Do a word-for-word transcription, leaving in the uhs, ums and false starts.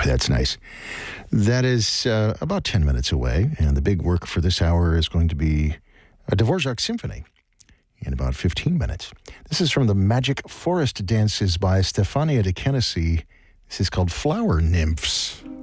that's nice. That is uh, about ten minutes away, and the big work for this hour is going to be a Dvorak Symphony in about fifteen minutes. This is from the Magic Forest Dances by Stefania de Kenesy. This is called Flower Nymphs.